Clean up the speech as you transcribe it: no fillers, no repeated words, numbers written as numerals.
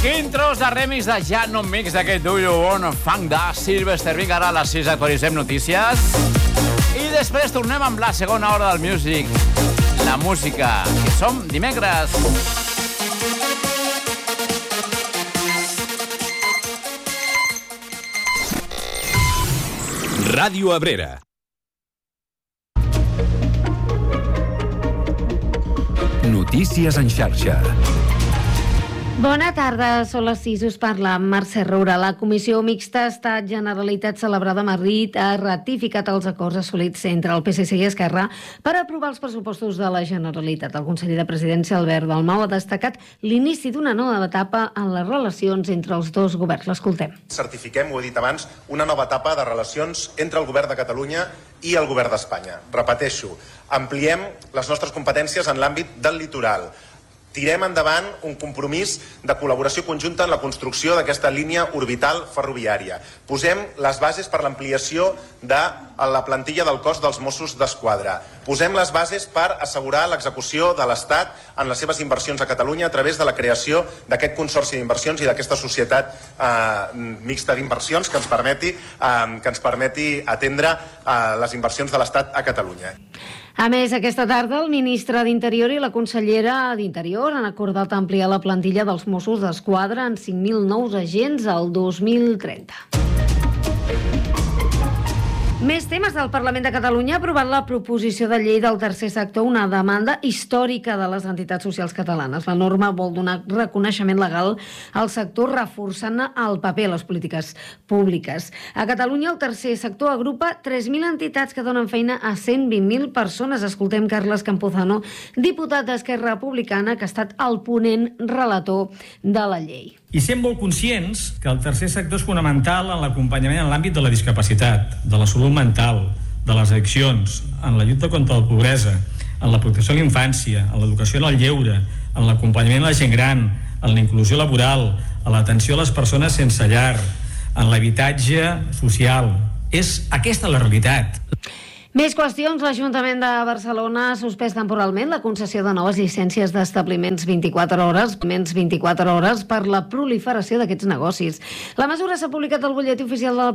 Quin tros de remix de Ja No Mix d'aquest Do You Want Funk de Sylvester. Vinga, ara a les 6 actualitzem notícies. I després tornem amb la segona hora del Music. La música, que som dimecres. Ràdio Abrera. Notícies en xarxa. Bona tarda, són les 6, us parla Mercè Roura. La Comissió Mixta Estat-Generalitat celebrada a Madrid ha ratificat els acords assolits entre el PSC i Esquerra per aprovar els pressupostos de la Generalitat. El conseller de Presidència, Albert Dalmau, ha destacat l'inici d'una nova etapa en les relacions entre els dos governs. L'escoltem. Certifiquem, ho he dit abans, una nova etapa de relacions entre el govern de Catalunya i el govern d'Espanya. Repeteixo, ampliem les nostres competències en l'àmbit del litoral. Tirem endavant un compromís de col·laboració conjunta en la construcció d'aquesta línia orbital ferroviària. Posem les bases per l'ampliació de la plantilla del cos dels Mossos d'Esquadra. Posem les bases per assegurar l'execució de l'Estat en les seves inversions a Catalunya a través de la creació d'aquest consorci d'inversions i d'aquesta societat mixta d'inversions que ens permeti atendre les inversions de l'Estat a Catalunya. A més, aquesta tarda el ministre d'Interior i la consellera d'Interior han acordat ampliar la plantilla dels Mossos d'Esquadra en 5.000 nous agents al 2030. Més temes. Del Parlament de Catalunya ha aprovat la proposició de llei del tercer sector, una demanda històrica de les entitats socials catalanes. La norma vol donar reconeixement legal al sector, reforçant el paper a les polítiques públiques. A Catalunya el tercer sector agrupa 3.000 entitats que donen feina a 120.000 persones. Escoltem Carles Campuzano, diputat d'Esquerra Republicana, que ha estat el ponent relator de la llei. I sent molt conscients que el tercer sector és fonamental en l'acompanyament en l'àmbit de la discapacitat, de la salut mental, de les addiccions, en la lluita contra la pobresa, en la protecció a la infància, en l'educació en el lleure, en l'acompanyament a la gent gran, en la inclusió laboral, en l'atenció a les persones sense llar, en l'habitatge social. És aquesta la realitat. Més qüestions. L'Ajuntament de Barcelona ha suspès temporalment la concessió de noves llicències d'establiments 24 hores per la proliferació d'aquests negocis. La mesura s'ha publicat al butlletí oficial de la